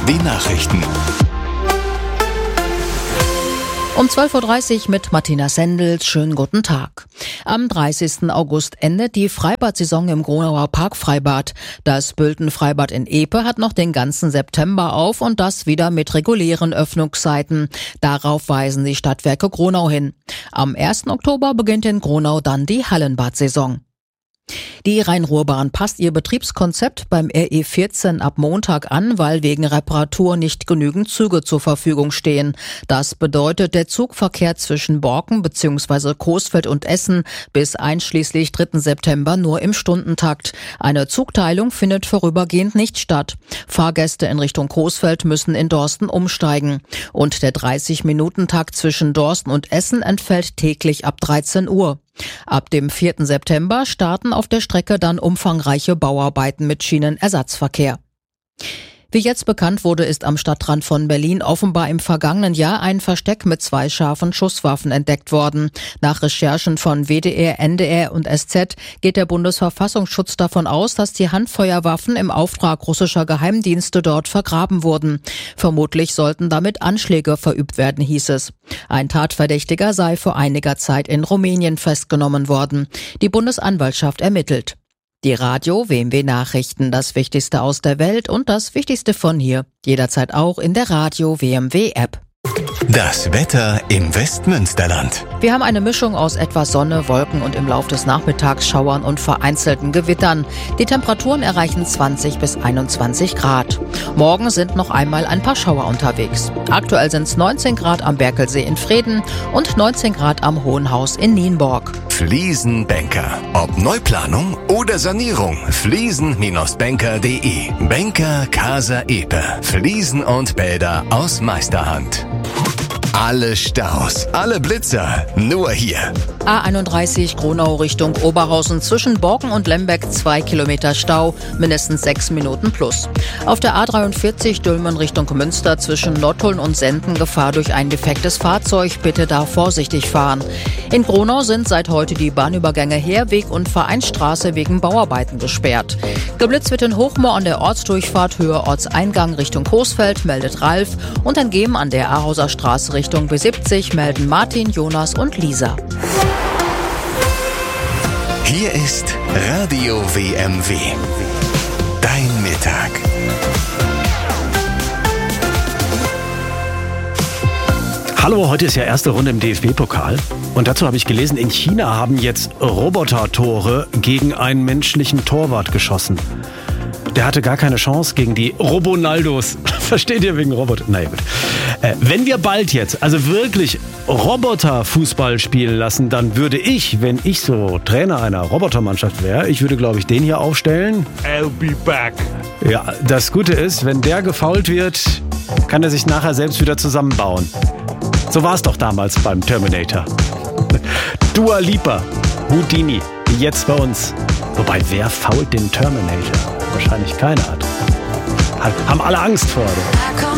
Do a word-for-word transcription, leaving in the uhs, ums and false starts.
W Nachrichten. Um zwölf Uhr dreißig mit Martina Sendels. Schönen guten Tag. Am dreißigsten August endet die Freibad-Saison im Gronauer Parkfreibad. Das Bülten-Freibad in Epe hat noch den ganzen September auf und das wieder mit regulären Öffnungszeiten. Darauf weisen die Stadtwerke Gronau hin. Am ersten Oktober beginnt in Gronau dann die Hallenbad-Saison. Die Rhein-Ruhr-Bahn passt ihr Betriebskonzept beim R E vierzehn ab Montag an, weil wegen Reparatur nicht genügend Züge zur Verfügung stehen. Das bedeutet, der Zugverkehr zwischen Borken bzw. Coesfeld und Essen bis einschließlich dritten September nur im Stundentakt. Eine Zugteilung findet vorübergehend nicht statt. Fahrgäste in Richtung Coesfeld müssen in Dorsten umsteigen. Und der dreißig-Minuten-Takt zwischen Dorsten und Essen entfällt täglich ab dreizehn Uhr. Ab dem vierten September starten auf der Strecke dann umfangreiche Bauarbeiten mit Schienenersatzverkehr. Wie jetzt bekannt wurde, ist am Stadtrand von Berlin offenbar im vergangenen Jahr ein Versteck mit zwei scharfen Schusswaffen entdeckt worden. Nach Recherchen von W D R, N D R und S Z geht der Bundesverfassungsschutz davon aus, dass die Handfeuerwaffen im Auftrag russischer Geheimdienste dort vergraben wurden. Vermutlich sollten damit Anschläge verübt werden, hieß es. Ein Tatverdächtiger sei vor einiger Zeit in Rumänien festgenommen worden. Die Bundesanwaltschaft ermittelt. Die Radio W M W Nachrichten, das Wichtigste aus der Welt und das Wichtigste von hier. Jederzeit auch in der Radio W M W App. Das Wetter im Westmünsterland. Wir haben eine Mischung aus etwas Sonne, Wolken und im Laufe des Nachmittags Schauern und vereinzelten Gewittern. Die Temperaturen erreichen zwanzig bis einundzwanzig Grad. Morgen sind noch einmal ein paar Schauer unterwegs. Aktuell sind es neunzehn Grad am Berkelsee in Vreden und neunzehn Grad am Hohen Haus in Nienburg. Fliesenbänker. Ob Neuplanung oder Sanierung. Fliesen Bindestrich banker punkt de. Banker Casa Epe. Fliesen und Bäder aus Meisterhand. Alle Staus, alle Blitzer, nur hier. A einunddreißig Gronau Richtung Oberhausen zwischen Borken und Lembeck zwei Kilometer Stau, mindestens sechs Minuten plus. Auf der A dreiundvierzig Dülmen Richtung Münster zwischen Nottuln und Senden Gefahr durch ein defektes Fahrzeug, bitte da vorsichtig fahren. In Gronau sind seit heute die Bahnübergänge Heerweg und Vereinsstraße wegen Bauarbeiten gesperrt. Geblitzt wird in Hochmoor an der Ortsdurchfahrt Höhe Ortseingang Richtung Coesfeld, meldet Ralf, und in Gehm an der Ahauser Straße Richtung B siebzig melden Martin, Jonas und Lisa. Hier ist Radio W M W. Dein Mittag. Hallo, heute ist ja erste Runde im D F B-Pokal. Und dazu habe ich gelesen, in China haben jetzt Roboter-Tore gegen einen menschlichen Torwart geschossen. Der hatte gar keine Chance gegen die Robonaldos. Versteht ihr, wegen Roboter? Na ja, gut. Äh, wenn wir bald jetzt, also wirklich Roboter-Fußball spielen lassen, dann würde ich, wenn ich so Trainer einer Robotermannschaft wäre, ich würde, glaube ich, den hier aufstellen. I'll be back. Ja, das Gute ist, wenn der gefoult wird, kann er sich nachher selbst wieder zusammenbauen. So war es doch damals beim Terminator. Dua Lipa, Houdini, jetzt bei uns. Wobei, wer fault den Terminator? Wahrscheinlich keiner hat. Haben alle Angst vor. Oder?